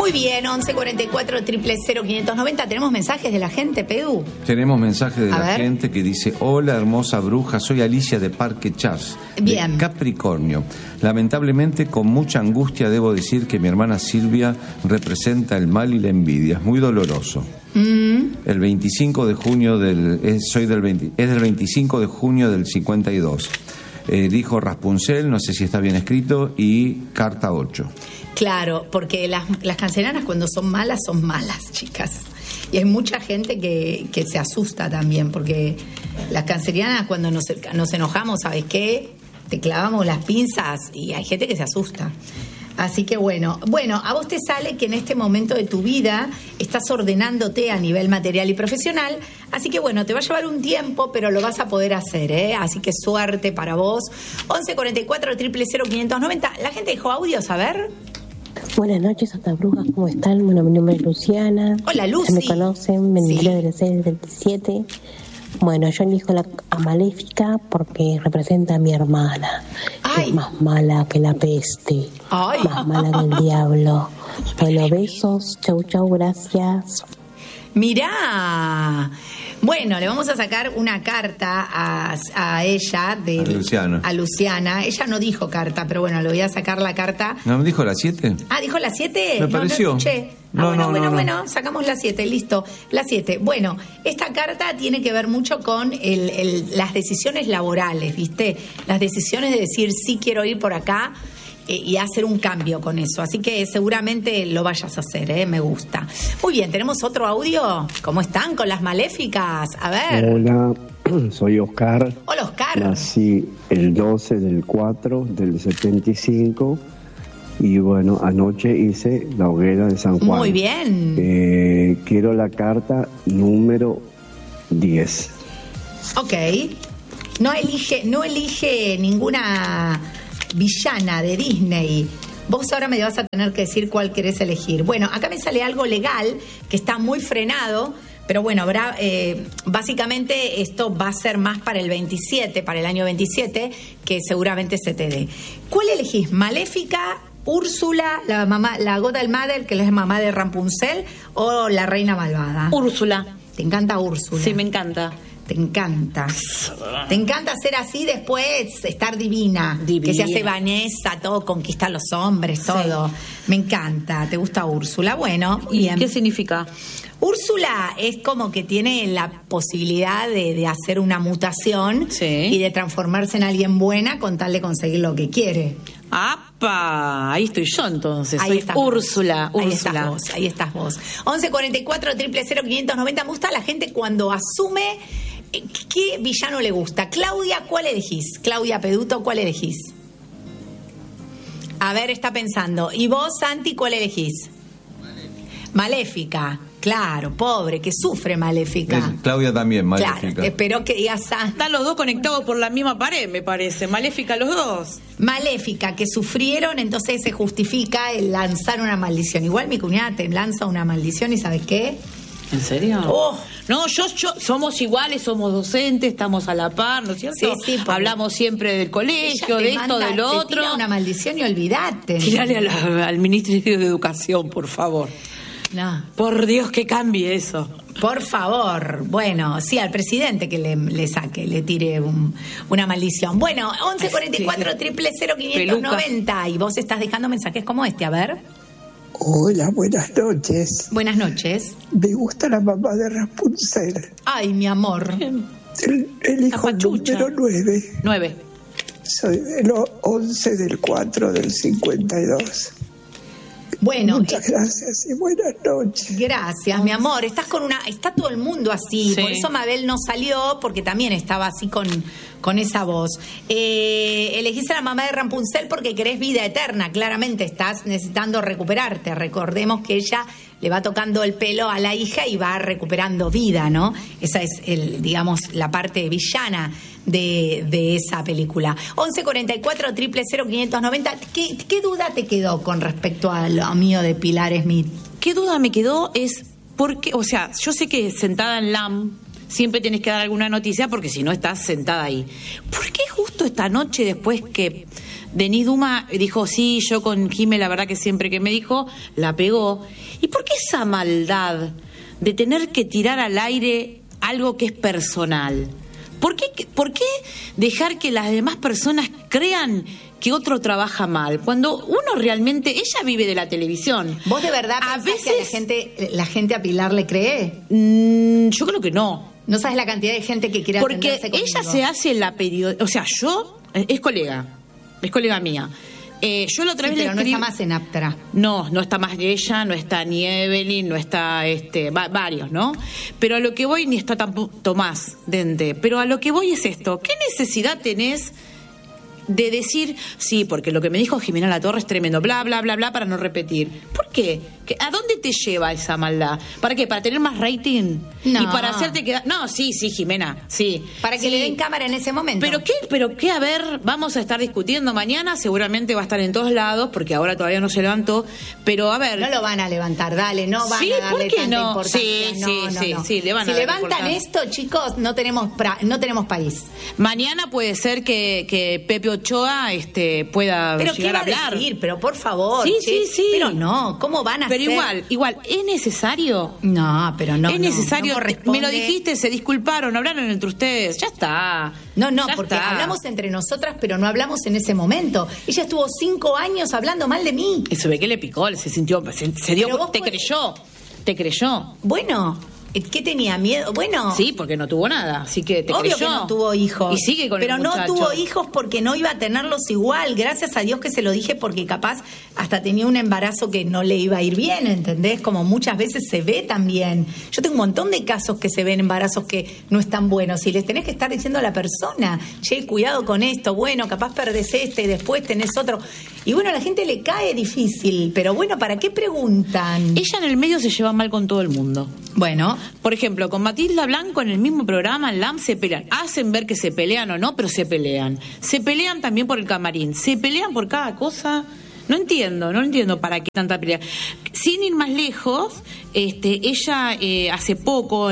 Muy bien, 1144 000 590. ¿Tenemos mensajes de la gente, Pedú? Tenemos mensajes de la gente que dice: hola, hermosa bruja, soy Alicia de Parque Chas, de Capricornio. Lamentablemente, con mucha angustia debo decir que mi hermana Silvia representa el mal y la envidia. Es muy doloroso. El 25 de junio es del 25 de junio del 52. Dijo Rapunzel, no sé si está bien escrito, y carta 8. Claro, porque las cancerianas cuando son malas, chicas. Y hay mucha gente que se asusta también, porque las cancerianas cuando nos enojamos, ¿sabes qué? Te clavamos las pinzas y hay gente que se asusta. Así que bueno, a vos te sale que en este momento de tu vida estás ordenándote a nivel material y profesional, así que bueno, te va a llevar un tiempo, pero lo vas a poder hacer, ¿eh? Así que suerte para vos. 1144 000 590. La gente dejó audios, a ver. Buenas noches, Santa Brujas, ¿cómo están? Bueno, mi nombre es Luciana. Hola, Lucy. Ya me conocen, me enteré de la serie del 27. Bueno, yo elijo a Maléfica porque representa a mi hermana. Ay. Es más mala que la peste. Ay. Más mala que el diablo. Bueno, besos. Chau, gracias. Mirá. Bueno, le vamos a sacar una carta a ella, a Luciana. Ella no dijo carta, pero bueno, le voy a sacar la carta. ¿No me dijo la 7? Ah, ¿dijo la 7? Me pareció. No escuché. Bueno, sacamos la 7, listo. La 7. Bueno, esta carta tiene que ver mucho con las decisiones laborales, ¿viste? Las decisiones de decir, sí quiero ir por acá. Y hacer un cambio con eso. Así que seguramente lo vayas a hacer, me gusta. Muy bien, ¿tenemos otro audio? ¿Cómo están con las maléficas? A ver. Hola, soy Oscar. Hola, Oscar. Nací el 12 del 4 del 75. Y bueno, anoche hice la hoguera de San Juan. Muy bien. Quiero la carta número 10. Ok. No elige ninguna villana de Disney. Vos ahora me vas a tener que decir cuál querés elegir. Bueno, acá me sale algo legal que está muy frenado, pero bueno, básicamente esto va a ser más para el 27, para el año 27, que seguramente se te dé. ¿Cuál elegís? ¿Maléfica, Úrsula, la Godmother, que es la mamá de Rapunzel, o la reina malvada? Úrsula. ¿Te encanta Úrsula? Sí, me encanta. Te encanta ser así, después estar divina. Que se hace Vanessa, todo, conquista a los hombres, todo. Sí. Me encanta, ¿te gusta Úrsula? Bueno, bien. ¿Qué significa? Úrsula es como que tiene la posibilidad de hacer una mutación y de transformarse en alguien buena con tal de conseguir lo que quiere. ¡Apa! Ahí estoy yo entonces. Ahí soy estás Úrsula. Ahí estás vos. 1144 000 590. Me gusta la gente cuando asume qué villano le gusta. Claudia, ¿cuál elegís? Claudia Peduto, ¿cuál elegís? A ver, está pensando. ¿Y vos, Santi, cuál elegís? Maléfica. Claro, pobre, que sufre Maléfica. Claudia también, Maléfica. Claro, espero que digas... Están los dos conectados por la misma pared, me parece. Maléfica los dos. Maléfica, que sufrieron, entonces se justifica el lanzar una maldición. Igual mi cuñada te lanza una maldición y ¿sabes qué? ¿En serio? Oh. No, yo somos iguales, somos docentes, estamos a la par, ¿no es cierto? Sí, hablamos siempre del colegio, de esto, del otro. Te tira una maldición y olvidate. Tírale al Ministerio de Educación, por favor. No. Por Dios, que cambie eso. Por favor. Bueno, sí, al presidente que le tire una maldición. Bueno, 1144 000 590. Y vos estás dejando mensajes como este, a ver. Hola, buenas noches. Buenas noches. Me gusta la mamá de Rapunzel. Ay, mi amor. El hijo número 9. 9. Soy el 11 del 4 del 52. Bueno, muchas gracias y buenas noches. Gracias, mi amor. Está todo el mundo así. Sí. Por eso Mabel no salió, porque también estaba así con esa voz. Elegís a la mamá de Rapunzel porque querés vida eterna. Claramente estás necesitando recuperarte. Recordemos que ella le va tocando el pelo a la hija y va recuperando vida, ¿no? Esa es la parte villana de esa película. 1144 000 590. ¿Qué duda te quedó con respecto a lo mío de Pilar Smith? ¿Qué duda me quedó? Es porque, o sea, yo sé que sentada en LAM siempre tienes que dar alguna noticia porque si no estás sentada ahí. ¿Por qué justo esta noche después que Denise Duma dijo, sí, yo con Jimé la verdad que siempre que me dijo, la pegó. ¿Y por qué esa maldad de tener que tirar al aire algo que es personal? ¿Por qué dejar que las demás personas crean que otro trabaja mal? Cuando uno realmente, ella vive de la televisión. ¿Vos de verdad pensás que la gente a Pilar le cree? Yo creo que no. No sabes la cantidad de gente que quiere atenderse conmigo. Porque ella se hace la periodista, o sea, es colega mía. Yo la otra vez le escribí... no está más en Aptra. No está más ella, no está ni Evelyn, no está varios, ¿no? Pero a lo que voy, ni está tampoco Tomás Dente. Pero a lo que voy es esto. ¿Qué necesidad tenés de decir, sí, porque lo que me dijo Jimena Latorre es tremendo, bla, bla, bla, bla, para no repetir? ¿Por qué? ¿A dónde te lleva esa maldad? ¿Para qué? ¿Para tener más rating? No. Y para hacerte quedar... No, sí, Jimena, sí. Para que le den cámara en ese momento. ¿Pero qué? A ver, vamos a estar discutiendo mañana, seguramente va a estar en todos lados, porque ahora todavía no se levantó, pero a ver... No lo van a levantar, dale, no van a darle tanta importancia. Sí, le van a dar. Si levantan importancia. esto, chicos, no tenemos país. Mañana puede ser que Pepe Ochoa pueda llegar a hablar. Decir? Pero por favor. Sí. Pero no, ¿cómo van a hacer? Pero igual, ¿es necesario? No, pero no. Es necesario. No me lo dijiste, se disculparon, hablaron entre ustedes. Ya está. No, porque hablamos entre nosotras, pero no hablamos en ese momento. Ella estuvo 5 años hablando mal de mí. Y se ve que le picó, se sintió, se dio, te creyó. Bueno, ¿qué tenía miedo? Bueno, sí, porque no tuvo nada, así que te obvio creyó. Que no tuvo hijos. Y sigue con pero el muchacho. No tuvo hijos porque no iba a tenerlos igual. Gracias a Dios que se lo dije, porque capaz hasta tenía un embarazo que no le iba a ir bien, ¿entendés? Como muchas veces se ve también. Yo tengo un montón de casos que se ven embarazos que no están buenos y les tenés que estar diciendo a la persona, che, cuidado con esto, bueno, capaz perdés y después tenés otro. Y bueno, a la gente le cae difícil, pero bueno, ¿para qué preguntan? Ella en el medio se lleva mal con todo el mundo. Bueno, por ejemplo, con Matilda Blanco en el mismo programa, en LAM, se pelean. Hacen ver que se pelean o no, pero se pelean. Se pelean también por el camarín. Se pelean por cada cosa. No entiendo para qué tanta pelea. Sin ir más lejos, ella hace poco,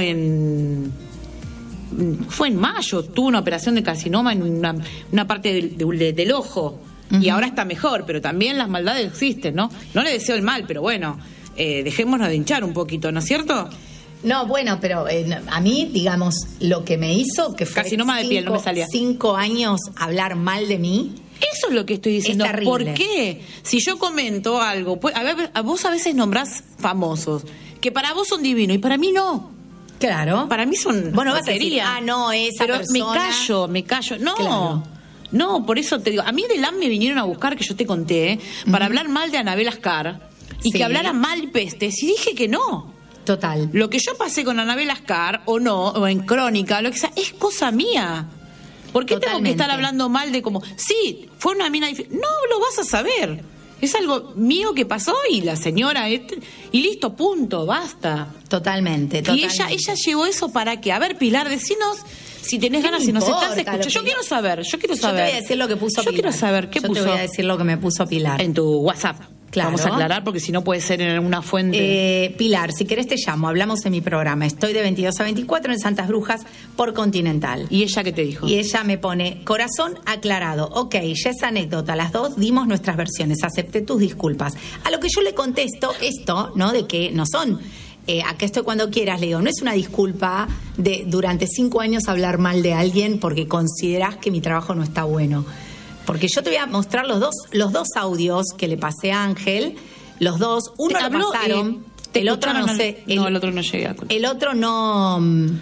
fue en mayo, tuvo una operación de carcinoma en una parte del ojo. Y ahora está mejor, pero también las maldades existen, ¿no? No le deseo el mal, pero bueno, dejémonos de hinchar un poquito, ¿no es cierto? No, bueno, pero a mí, digamos, lo que me hizo, que fue carcinoma de piel, no me salía. 5 años hablar mal de mí. Eso es lo que estoy diciendo. ¿Por qué? Si yo comento algo, vos a veces nombrás famosos, que para vos son divinos y para mí no. Claro. Para mí son... Bueno, vas a decir, no, esa pero persona... me callo. No. Claro. No, por eso te digo, a mí de LAM me vinieron a buscar, que yo te conté, para hablar mal de Anabel Ascar y que hablara mal pestes, y dije que no. Total. Lo que yo pasé con Anabel Ascar, o en Crónica, lo que sea, es cosa mía. ¿Por qué tengo que estar hablando mal de como, sí, fue una mina difícil? No lo vas a saber. Es algo mío que pasó y la señora, y listo, punto, basta. Totalmente. Y ella llevó eso para que, a ver, Pilar, decinos si tenés ganas, si nos estás escuchando. Yo quiero saber. Yo te voy a decir lo que puso Pilar. Yo quiero saber qué puso. Yo te voy a decir lo que me puso Pilar. En tu WhatsApp. Claro. Vamos a aclarar porque si no puede ser en alguna fuente. Pilar, si querés te llamo, hablamos en mi programa. Estoy de 22 a 24 en Santas Brujas por Continental. ¿Y ella qué te dijo? Y ella me pone, corazón aclarado. Ok, ya es anécdota, las dos dimos nuestras versiones, acepté tus disculpas. A lo que yo le contesto esto, ¿no? De que no son... acá estoy cuando quieras, le digo, no es una disculpa de durante 5 años hablar mal de alguien porque considerás que mi trabajo no está bueno. Porque yo te voy a mostrar los dos audios que le pasé a Ángel, los dos, uno lo pasaron, el otro no sé. El otro no llega. El otro no...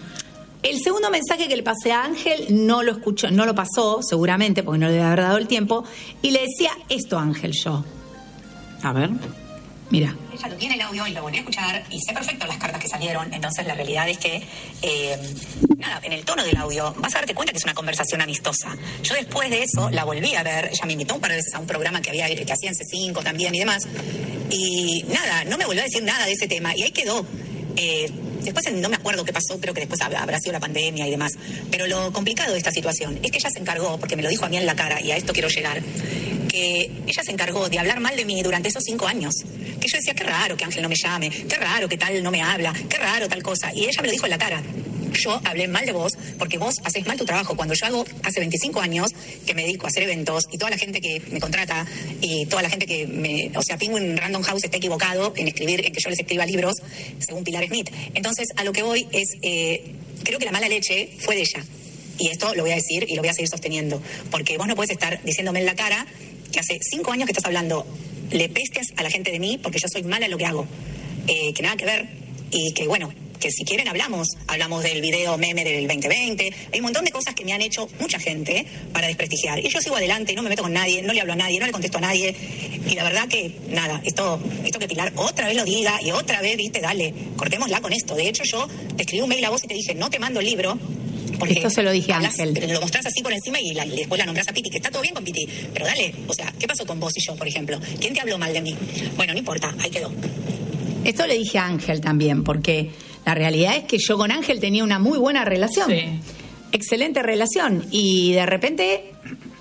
El segundo mensaje que le pasé a Ángel no lo escuchó, no lo pasó, seguramente, porque no le debe haber dado el tiempo, y le decía esto a Ángel yo. A ver. Mira. Ella lo tiene el audio y lo volví a escuchar y sé perfecto las cartas que salieron. Entonces la realidad es que, en el tono del audio vas a darte cuenta que es una conversación amistosa. Yo después de eso la volví a ver. Ella me invitó un par de veces a un programa que hacía en C5 también y demás. Y no me volvió a decir nada de ese tema. Y ahí quedó. Después no me acuerdo qué pasó, creo que después habrá sido la pandemia y demás. Pero lo complicado de esta situación es que ella se encargó, porque me lo dijo a mí en la cara, y a esto quiero llegar, que ella se encargó de hablar mal de mí durante esos 5 años. Que yo decía, qué raro que Ángel no me llame, qué raro que tal no me habla, qué raro tal cosa. Y ella me lo dijo en la cara. yo hablé mal de vos porque vos haces mal tu trabajo. Cuando yo hago, hace 25 años que me dedico a hacer eventos y toda la gente que me contrata y toda la gente que o sea, Penguin Random House está equivocado en escribir, en que yo les escriba libros según Pilar Smith. Entonces, a lo que voy es, creo que la mala leche fue de ella. Y esto lo voy a decir y lo voy a seguir sosteniendo. Porque vos no podés estar diciéndome en la cara que hace 5 años que estás hablando le pestes a la gente de mí porque yo soy mala en lo que hago. Que nada que ver. Y que bueno, que si quieren hablamos del video meme del 2020. Hay un montón de cosas que me han hecho mucha gente para desprestigiar. Y yo sigo adelante, no me meto con nadie, no le hablo a nadie, no le contesto a nadie. Y la verdad que nada, esto que Pilar otra vez lo diga y otra vez, viste, dale, cortémosla con esto. De hecho, yo te escribí un mail a vos y te dije, no te mando el libro. Porque esto se lo dije a Ángel. Lo mostrás así por encima y después la nombrás a Piti, que está todo bien con Piti. Pero dale, o sea, ¿qué pasó con vos y yo, por ejemplo? ¿Quién te habló mal de mí? Bueno, no importa, ahí quedó. Esto le dije a Ángel también, porque la realidad es que yo con Ángel tenía una muy buena relación. Sí. Excelente relación. Y de repente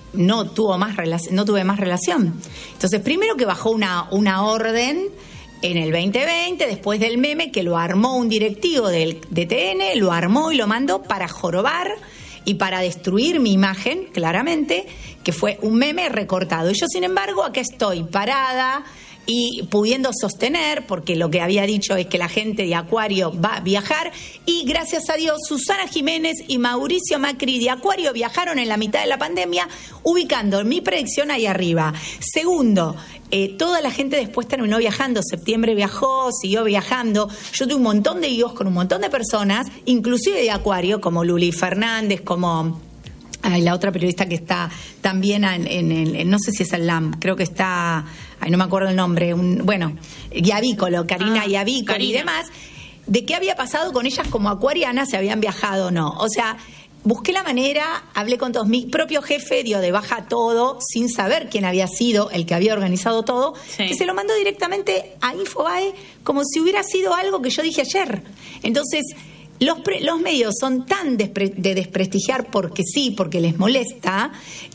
no tuve más relación. Entonces, primero que bajó una orden en el 2020, después del meme, que lo armó un directivo de TN, lo armó y lo mandó para jorobar y para destruir mi imagen, claramente, que fue un meme recortado. Y yo, sin embargo, aquí estoy parada y pudiendo sostener, porque lo que había dicho es que la gente de Acuario va a viajar, y gracias a Dios Susana Jiménez y Mauricio Macri de Acuario viajaron en la mitad de la pandemia, ubicando mi predicción ahí arriba. Segundo, toda la gente después terminó viajando. Septiembre viajó, siguió viajando. Yo tuve un montón de hijos con un montón de personas, inclusive de Acuario, como Luli Fernández, como la otra periodista que está también en no sé si es el LAM, creo que está, no me acuerdo el nombre, Iavícolo, Karina Iavícolo y demás, de qué había pasado con ellas como acuarianas, si habían viajado o no. O sea, busqué la manera, hablé con todos. Mi propio jefe dio de baja todo, sin saber quién había sido el que había organizado todo, sí, que se lo mandó directamente a Infobae como si hubiera sido algo que yo dije ayer. Entonces, los medios son tan de desprestigiar porque sí, porque les molesta,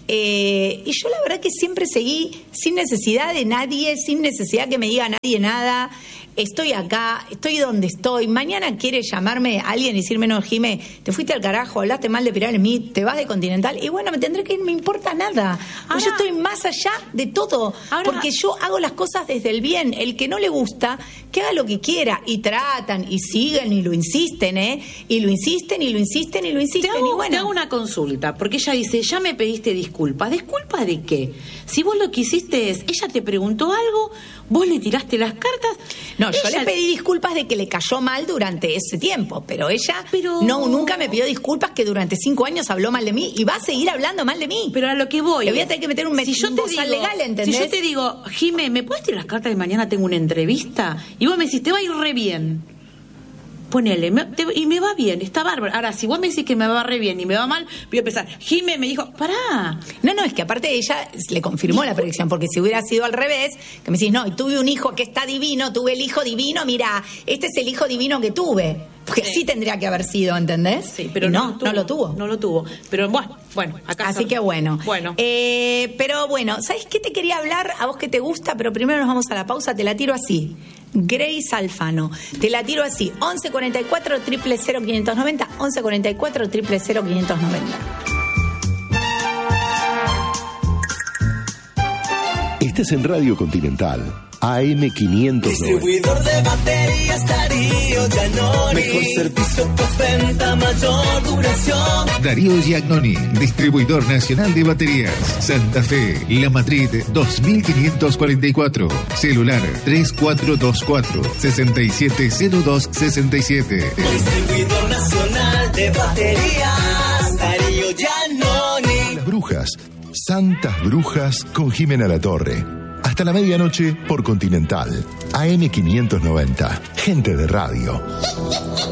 y yo la verdad que siempre seguí sin necesidad de nadie, sin necesidad que me diga nadie nada. Estoy acá, estoy donde estoy. Mañana quiere llamarme alguien y decirme, no, Jimé, te fuiste al carajo, hablaste mal de Pilar Smith, te vas de Continental, y bueno, me tendré que ir, no me importa nada. Ahora, yo estoy más allá de todo, porque yo hago las cosas desde el bien. El que no le gusta, que haga lo que quiera, y tratan, y siguen, y lo insisten, y lo insisten, y lo insisten, y lo insisten. Te hago una consulta, porque ella dice, ya me pediste disculpas. ¿Disculpas de qué? Si vos lo que hiciste es, ella te preguntó algo, vos le tiraste las cartas. No, yo le pedí disculpas de que le cayó mal durante ese tiempo, pero ella nunca me pidió disculpas, que durante 5 años habló mal de mí y va a seguir hablando mal de mí. Pero a lo que voy, le voy a tener que meter un bozal legal, ¿entendés? Si yo te digo, Jimé, ¿me puedes tirar las cartas de mañana? Tengo una entrevista. Y vos me decís, te va a ir re bien. Ponele, y me va bien, está bárbaro. Ahora, si vos me decís que me va re bien y me va mal, voy a pensar, Jimé me dijo, pará. No, es que aparte ella le confirmó la predicción, porque si hubiera sido al revés, que me decís, no, y tuve un hijo que está divino, tuve el hijo divino, mira, este es el hijo divino que tuve. Porque sí tendría que haber sido, ¿entendés? Sí, pero no lo tuvo. No lo tuvo. Pero bueno, acá. Así que bueno. Pero bueno, ¿sabes qué te quería hablar? A vos que te gusta, pero primero nos vamos a la pausa, te la tiro así. Grace Alfano, te la tiro así, 1144 000 590, 1144 000 590. Estás en Radio Continental, AM590. Distribuidor de baterías Darío Giannoni. Mejor servicio, postventa, mayor duración. Darío Giannoni, distribuidor nacional de baterías. Santa Fe, La Madrid, 2544. Celular 3424-670267. Distribuidor nacional de baterías Darío Giannoni. Las Brujas, Santas Brujas con Jimena Latorre. Hasta la medianoche por Continental, AM590. Gente de radio.